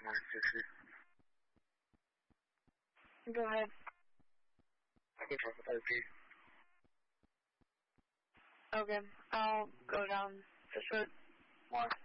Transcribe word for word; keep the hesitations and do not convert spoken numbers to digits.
nine sixty. Go ahead. I can talk with I P. Okay, I'll go down just for more.